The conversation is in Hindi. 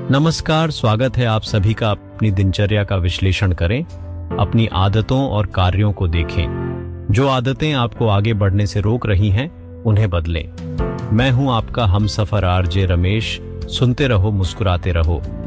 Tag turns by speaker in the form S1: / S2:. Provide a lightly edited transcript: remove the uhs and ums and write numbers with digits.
S1: नमस्कार, स्वागत है आप सभी का। अपनी दिनचर्या का विश्लेषण करें, अपनी आदतों और कार्यों को देखें। जो आदतें आपको आगे बढ़ने से रोक रही हैं, उन्हें बदलें। मैं हूं आपका हमसफर आरजे रमेश। सुनते रहो, मुस्कुराते रहो।